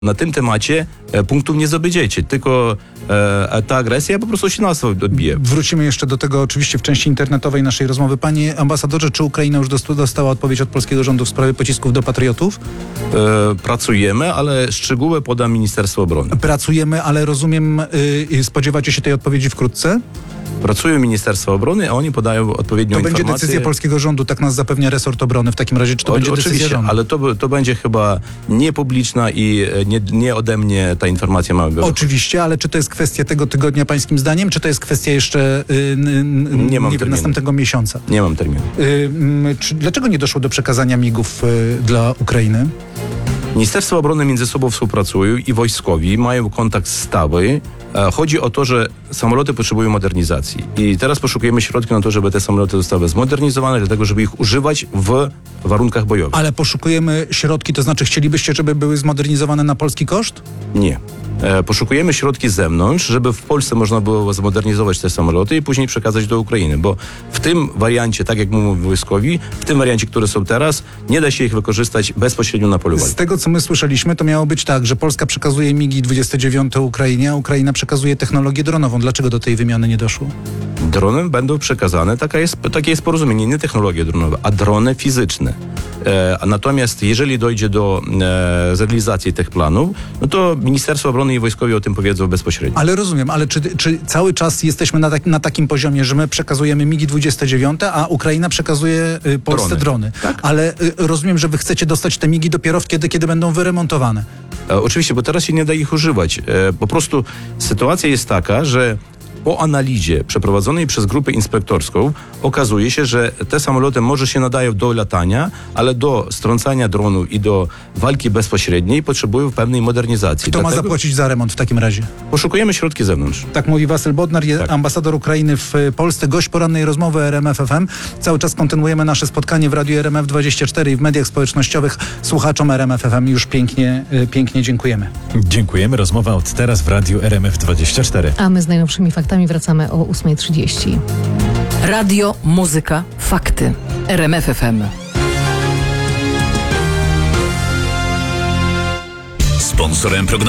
Na tym temacie punktów nie zdobędziecie, tylko ta agresja po prostu się nas odbije. Wrócimy jeszcze do tego oczywiście w części internetowej naszej rozmowy. Panie ambasadorze, czy Ukraina już dostała odpowiedź od polskiego rządu w sprawie pocisków do Patriotów? Pracujemy, ale szczegóły poda Ministerstwo Obrony. Pracujemy, ale rozumiem, spodziewacie się tej odpowiedzi wkrótce? Pracuje Ministerstwo Obrony, a oni podają odpowiednią To informację. będzie decyzja polskiego rządu, tak nas zapewnia resort obrony w takim razie, czy to będzie decyzja Oczywiście, rządu? ale to będzie chyba niepubliczna i nie ode mnie ta informacja ma być. Oczywiście, ale czy to jest kwestia tego tygodnia pańskim zdaniem, czy to jest kwestia jeszcze następnego miesiąca? Nie mam terminu. Dlaczego nie doszło do przekazania MIG-ów dla Ukrainy? Ministerstwo Obrony między sobą współpracują i wojskowi mają kontakt stały. Chodzi o to, że samoloty potrzebują modernizacji i teraz poszukujemy środki na to, żeby te samoloty zostały zmodernizowane, dlatego żeby ich używać w warunkach bojowych. Ale poszukujemy środki, to znaczy chcielibyście, żeby były zmodernizowane na polski koszt? Nie. Poszukujemy środki z zewnątrz, żeby w Polsce można było zmodernizować te samoloty i później przekazać do Ukrainy, bo w tym wariancie, tak jak mówią wojskowi, w tym wariancie, które są teraz, nie da się ich wykorzystać bezpośrednio na polu walki. Z tego, co my słyszeliśmy, to miało być tak, że Polska przekazuje MiG-29 Ukrainie, a Ukraina przekazuje technologię dronową. Dlaczego do tej wymiany nie doszło? Drony będą przekazane, takie jest porozumienie, nie technologie dronowe, a drony fizyczne. Natomiast jeżeli dojdzie do zrealizacji tych planów, no to Ministerstwo Obrony i wojskowi o tym powiedzą bezpośrednio. Ale rozumiem, ale czy cały czas jesteśmy na takim poziomie, że my przekazujemy MiG-29, a Ukraina przekazuje Polsce drony? Tak. Ale rozumiem, że wy chcecie dostać te MiG-i dopiero kiedy będą wyremontowane. Oczywiście, bo teraz się nie da ich używać. Po prostu sytuacja jest taka, że po analizie przeprowadzonej przez grupę inspektorską okazuje się, że te samoloty może się nadają do latania, ale do strącania dronu i do walki bezpośredniej potrzebują pewnej modernizacji. Kto ma zapłacić za remont w takim razie? Poszukujemy środki z zewnątrz. Tak mówi Wasyl Bodnar, Tak. ambasador Ukrainy w Polsce, gość porannej rozmowy RMF FM. Cały czas kontynuujemy nasze spotkanie w Radiu RMF24 i w mediach społecznościowych. Słuchaczom RMF FM już pięknie dziękujemy. Dziękujemy. Rozmowa od teraz w Radiu RMF24. A my z najnowszymi faktami wracamy o 8:30. Radio, muzyka, fakty. RMF FM. Sponsorem prognozy